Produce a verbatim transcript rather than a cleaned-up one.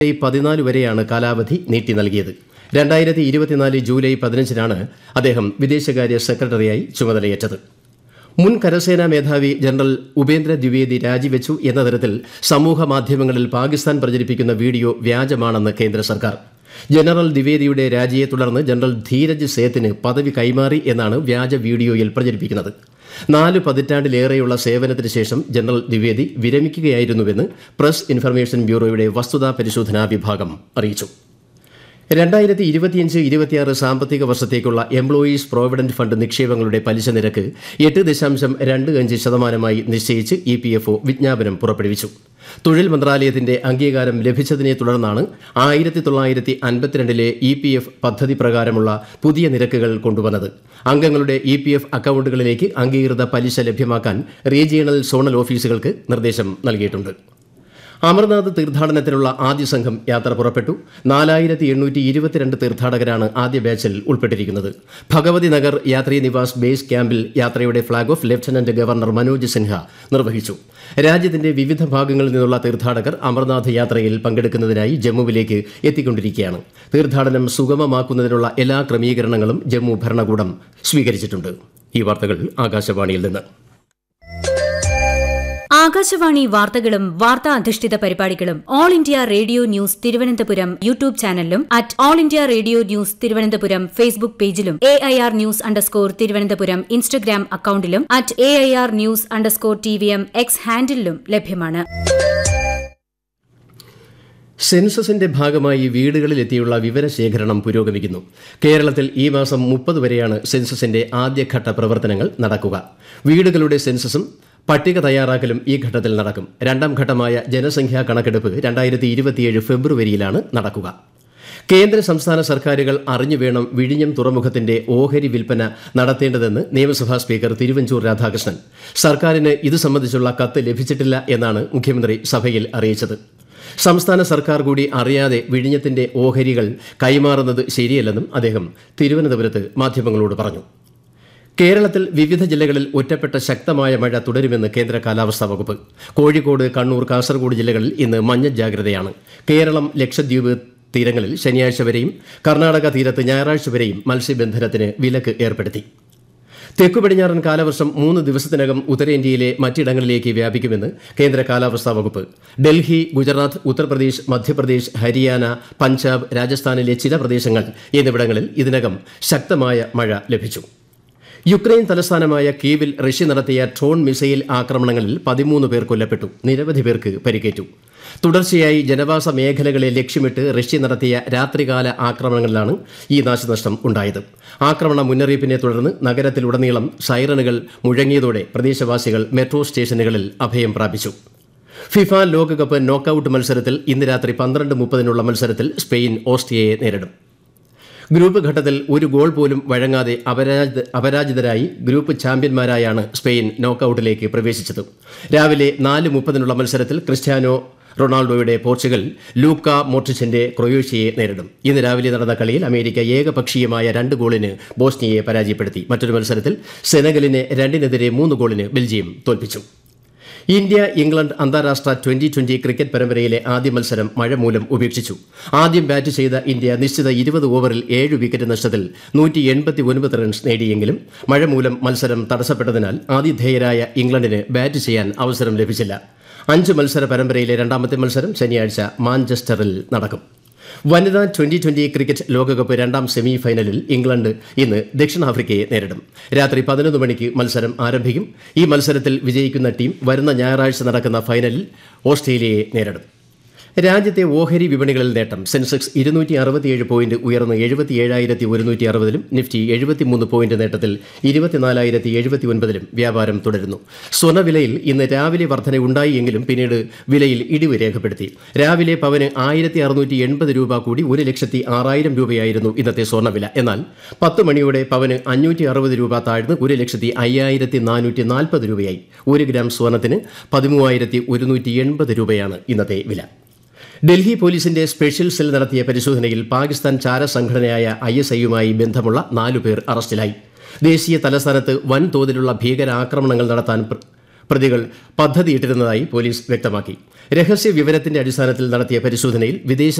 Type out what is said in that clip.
പതിനാല് വരെയാണ് കാലാവധി നീട്ടി നൽകിയത്. രണ്ടായിരത്തി ഇരുപത്തിനാല് ജൂലൈ പതിനഞ്ചിനാണ് അദ്ദേഹം വിദേശകാര്യ സെക്രട്ടറിയായി ചുമതലയേറ്റത്. മുൻ കരസേനാ മേധാവി ജനറൽ ഉപേന്ദ്ര ദ്വിവേദി രാജിവെച്ചു എന്ന തരത്തിൽ സമൂഹ മാധ്യമങ്ങളിൽ പാകിസ്ഥാൻ പ്രചരിപ്പിക്കുന്ന വീഡിയോ വ്യാജമാണെന്ന് കേന്ദ്ര സർക്കാർ. ജനറൽ ദ്വിവേദിയുടെ രാജിയെ തുടർന്ന് ജനറൽ ധീരജ് സേത്തിന് പദവി കൈമാറി എന്നാണ് വ്യാജ വീഡിയോയിൽ പ്രചരിപ്പിക്കുന്നത്. നാല് പതിറ്റാണ്ടിലേറെയുള്ള സേവനത്തിന് ശേഷം ജനറൽ ദ്വിവേദി വിരമിക്കുകയായിരുന്നുവെന്ന് പ്രസ് ഇൻഫർമേഷൻ ബ്യൂറോയുടെ വസ്തുതാ പരിശോധനാ വിഭാഗം അറിയിച്ചു. രണ്ടായിരത്തി ഇരുപത്തിയഞ്ച് ഇരുപത്തിയാറ് സാമ്പത്തിക വർഷത്തേക്കുള്ള എംപ്ലോയീസ് പ്രോവിഡന്റ് ഫണ്ട് നിക്ഷേപങ്ങളുടെ പലിശ നിരക്ക് എട്ട് ദശാംശം രണ്ട് അഞ്ച് ശതമാനമായി നിശ്ചയിച്ച് ഇ പി എഫ് ഒ വിജ്ഞാപനം പുറപ്പെടുവിച്ചു. തൊഴിൽ മന്ത്രാലയത്തിന്റെ അംഗീകാരം ലഭിച്ചതിനെ തുടർന്നാണ് ആയിരത്തി തൊള്ളായിരത്തി അൻപത്തിരണ്ടിലെ ഇ പി എഫ് പദ്ധതി പ്രകാരമുള്ള പുതിയ നിരക്കുകൾ കൊണ്ടുവന്നത്. അംഗങ്ങളുടെ ഇ പി എഫ് അക്കൌണ്ടുകളിലേക്ക് അംഗീകൃത പലിശ ലഭ്യമാക്കാൻ റീജിയണൽ സോണൽ ഓഫീസുകൾക്ക് നിർദ്ദേശം നൽകിയിട്ടുണ്ട്. അമർനാഥ് തീർത്ഥാടനത്തിനുള്ള ആദ്യ സംഘം യാത്ര പുറപ്പെട്ടു. നാലായിരത്തി എണ്ണൂറ്റി ഇരുപത്തിരണ്ട് തീർത്ഥാടകരാണ് ആദ്യ ബാച്ചിൽ ഉൾപ്പെട്ടിരിക്കുന്നത്. ഭഗവതി നഗർ യാത്രീ നിവാസ് ബേസ് ക്യാമ്പിൽ യാത്രയുടെ flag off lieutenant governor Manoj Sinha നിർവഹിച്ചു. രാജ്യത്തിന്റെ വിവിധ ഭാഗങ്ങളിൽ നിന്നുള്ള തീർത്ഥാടകർ അമർനാഥ് യാത്രയിൽ പങ്കെടുക്കുന്നതിനായി ജമ്മുവിലേക്ക് എത്തിക്കൊണ്ടിരിക്കുകയാണ്. തീർത്ഥാടനം സുഗമമാക്കുന്നതിനുള്ള എല്ലാ ക്രമീകരണങ്ങളും ജമ്മു ഭരണകൂടം സ്വീകരിച്ചിട്ടുണ്ട്. ഈ വാർത്തകൾ ആകാശവാണിയിൽ നിന്ന്. ആകാശവാണി വാർത്തകളും വാർത്താ അധിഷ്ഠിത പരിപാടികളും all India radio news Thiruvananthapuram YouTube ചാനലിലും at all India radio news Thiruvananthapuram Facebook പേജിലും A I R news underscore Thiruvananthapuram Instagram അക്കൌണ്ടിലും at A I R news underscore T V M X ഹാൻഡിലും ലഭ്യമാണ്. സെൻസസിന്റെ ഭാഗമായി വീടുകളിലെത്തിയുള്ള വിവരശേഖരണം പുരോഗമിക്കുന്നു. കേരളത്തിൽ ഈ മാസം മുപ്പത് വരെയാണ് സെൻസസിന്റെ ആദ്യഘട്ട പ്രവർത്തനങ്ങൾ നടക്കുക. വീടുകളുടെ സെൻസസും പട്ടിക തയ്യാറാക്കലും ഈ ഘട്ടത്തിൽ നടക്കും. രണ്ടാം ഘട്ടമായ ജനസംഖ്യാ കണക്കെടുപ്പ് രണ്ടായിരത്തി ഇരുപത്തിയേഴ് ഫെബ്രുവരിയിലാണ് നടക്കുക. കേന്ദ്ര സംസ്ഥാന സർക്കാരുകൾ അറിഞ്ഞുവേണം വിഴിഞ്ഞം തുറമുഖത്തിന്റെ ഓഹരി വിൽപ്പന നടത്തേണ്ടതെന്ന് നിയമസഭാ സ്പീക്കർ തിരുവഞ്ചൂർ രാധാകൃഷ്ണൻ. സർക്കാരിന് ഇത് സംബന്ധിച്ചുള്ള കത്ത് ലഭിച്ചിട്ടില്ല എന്നാണ് മുഖ്യമന്ത്രി സഭയിൽ അറിയിച്ചത്. സംസ്ഥാന സർക്കാർ കൂടി അറിയാതെ വിഴിഞ്ഞത്തിന്റെ ഓഹരികൾ കൈമാറുന്നത് ശരിയല്ലെന്നും അദ്ദേഹം തിരുവനന്തപുരത്ത് മാധ്യമങ്ങളോട് പറഞ്ഞു. കേരളത്തിൽ വിവിധ ജില്ലകളിൽ ഒറ്റപ്പെട്ട ശക്തമായ മഴ തുടരുമെന്ന് കേന്ദ്ര കാലാവസ്ഥാ വകുപ്പ്. കോഴിക്കോട്, കണ്ണൂർ, കാസർഗോഡ് ജില്ലകളിൽ ഇന്ന് മഞ്ഞ ജാഗ്രതയാണ്. കേരളം, ലക്ഷദ്വീപ് തീരങ്ങളിൽ ശനിയാഴ്ച വരെയും കർണാടക തീരത്ത് ഞായറാഴ്ച വരെയും മത്സ്യബന്ധനത്തിന് വിലക്ക് ഏർപ്പെടുത്തി. തെക്കു പടിഞ്ഞാറൻ കാലവർഷം മൂന്ന് ദിവസത്തിനകം ഉത്തരേന്ത്യയിലെ മറ്റിടങ്ങളിലേക്ക് വ്യാപിക്കുമെന്ന് കേന്ദ്ര കാലാവസ്ഥാ വകുപ്പ്. ഡൽഹി, ഗുജറാത്ത്, ഉത്തർപ്രദേശ്, മധ്യപ്രദേശ്, ഹരിയാന, പഞ്ചാബ്, രാജസ്ഥാനിലെ ചില പ്രദേശങ്ങൾ എന്നിവിടങ്ങളിൽ ഇതിനകം ശക്തമായ മഴ ലഭിച്ചു. യുക്രൈൻ തലസ്ഥാനമായ കീവിൽ റഷ്യ നടത്തിയ ഡ്രോൺ മിസൈൽ ആക്രമണങ്ങളിൽ പതിമൂന്ന് പേർ കൊല്ലപ്പെട്ടു. നിരവധി പേർക്ക് പരിക്കേറ്റു. തുടർച്ചയായി ജനവാസ മേഖലകളെ ലക്ഷ്യമിട്ട് റഷ്യ നടത്തിയ രാത്രികാല ആക്രമണങ്ങളിലാണ് ഈ നാശനഷ്ടം ഉണ്ടായത്. ആക്രമണ മുന്നറിയിപ്പിനെ തുടർന്ന് നഗരത്തിലുടനീളം സൈറണുകൾ മുഴങ്ങിയതോടെ പ്രദേശവാസികൾ മെട്രോ സ്റ്റേഷനുകളിൽ അഭയം പ്രാപിച്ചു. ഫിഫ ലോകകപ്പ് നോക്കൌട്ട് മത്സരത്തിൽ ഇന്ന് രാത്രി പന്ത്രണ്ട് മുപ്പതിനുള്ള മത്സരത്തിൽ സ്പെയിൻ ഓസ്ട്രിയയെ നേരിടും. ഗ്രൂപ്പ് ഘട്ടത്തിൽ ഒരു ഗോൾ പോലും വഴങ്ങാതെ അപരാജിതരായി ഗ്രൂപ്പ് ചാമ്പ്യന്മാരായാണ് സ്പെയിൻ നോക്കൌട്ടിലേക്ക് പ്രവേശിച്ചത്. രാവിലെ നാല് മുപ്പതിനുള്ള മത്സരത്തിൽ ക്രിസ്ത്യാനോ റൊണാൾഡോയുടെ പോർച്ചുഗൽ ലൂക്ക മോഡ്രിച്ചിന്റെ ക്രൊയേഷ്യയെ നേരിടും. ഇന്ന് രാവിലെ നടന്ന കളിയിൽ അമേരിക്ക ഏകപക്ഷീയമായ രണ്ട് ഗോളിന് ബോസ്നിയയെ പരാജയപ്പെടുത്തി. മറ്റൊരു മത്സരത്തിൽ സെനഗലിനെ രണ്ടിനെതിരെ മൂന്ന് ഗോളിന് ബെൽജിയം തോൽപ്പിച്ചു. ഇന്ത്യ ഇംഗ്ലണ്ട് അന്താരാഷ്ട്ര ട്വന്റി ട്വന്റി ക്രിക്കറ്റ് പരമ്പരയിലെ ആദ്യ മത്സരം മഴ മൂലം ഉപേക്ഷിച്ചു. ആദ്യം ബാറ്റ് ചെയ്ത ഇന്ത്യ നിശ്ചിത ഇരുപത് ഓവറിൽ ഏഴ് വിക്കറ്റ് നഷ്ടത്തിൽ നൂറ്റി എൺപത്തി ഒൻപത് റൺസ് നേടിയെങ്കിലും മഴ മൂലം മത്സരം തടസ്സപ്പെട്ടതിനാൽ ആതിഥേയരായ ഇംഗ്ലണ്ടിന് ബാറ്റ് ചെയ്യാൻ അവസരം ലഭിച്ചില്ല. അഞ്ച് മത്സര പരമ്പരയിലെ രണ്ടാമത്തെ മത്സരം ശനിയാഴ്ച മാഞ്ചസ്റ്ററിൽ നടക്കും. വനിതാ ട്വന്റി ട്വന്റി ക്രിക്കറ്റ് ലോകകപ്പ് രണ്ടാം സെമി ഫൈനലിൽ ഇംഗ്ലണ്ട് ഇന്ന് ദക്ഷിണാഫ്രിക്കയെ നേരിടും. രാത്രി പതിനൊന്ന് മണിക്ക് മത്സരം ആരംഭിക്കും. ഈ മത്സരത്തിൽ വിജയിക്കുന്ന ടീം വരുന്ന ഞായറാഴ്ച നടക്കുന്ന ഫൈനലിൽ ഓസ്ട്രേലിയയെ നേരിടും. രാജ്യത്തെ ഓഹരി വിപണികളിൽ നേട്ടം. സെൻസെക്സ് ഇരുന്നൂറ്റി അറുപത്തിയേഴ് പോയിന്റ് ഉയർന്ന് എഴുപത്തി ഏഴായിരത്തി ഒരുന്നൂറ്റി അറുപതിലും നിഫ്റ്റി എഴുപത്തിമൂന്ന് പോയിന്റ് നേട്ടത്തിൽ ഇരുപത്തിനാലായിരത്തി എഴുപത്തി ഒൻപതിലും വ്യാപാരം തുടരുന്നു. സ്വർണ്ണവിലയിൽ ഇന്ന് രാവിലെ വർധനയുണ്ടായി എങ്കിലും പിന്നീട് വിലയിൽ ഇടിവ് രേഖപ്പെടുത്തി. രാവിലെ പവന് ആയിരത്തി അറുന്നൂറ്റി എൺപത് രൂപ കൂടി ഒരു ലക്ഷത്തി ആറായിരം രൂപയായിരുന്നു ഇന്നത്തെ സ്വർണ്ണവില. എന്നാൽ പത്ത് മണിയോടെ പവന് അഞ്ഞൂറ്റി അറുപത് രൂപ താഴ്ന്ന് ഒരു ലക്ഷത്തി അയ്യായിരത്തി നാനൂറ്റി നാൽപ്പത് രൂപയായി. ഒരു ഗ്രാം സ്വർണ്ണത്തിന് പതിമൂവായിരത്തി ഒരുന്നൂറ്റി എൺപത് രൂപയാണ് ഇന്നത്തെ വില. ഡൽഹി പോലീസിന്റെ സ്പെഷ്യൽ സെൽ നടത്തിയ പരിശോധനയിൽ പാകിസ്ഥാൻ ചാര സംഘടനയായ ഐ എസ് ഐയുമായി ബന്ധമുള്ള നാലുപേർ അറസ്റ്റിലായി. ദേശീയ തലസ്ഥാനത്ത് വൻതോതിലുള്ള ഭീകരാക്രമണങ്ങൾ നടത്താൻ പ്രതികൾ പദ്ധതിയിട്ടിരുന്നതായി പോലീസ് വ്യക്തമാക്കി. രഹസ്യ വിവരത്തിന്റെ അടിസ്ഥാനത്തിൽ നടത്തിയ പരിശോധനയിൽ വിദേശ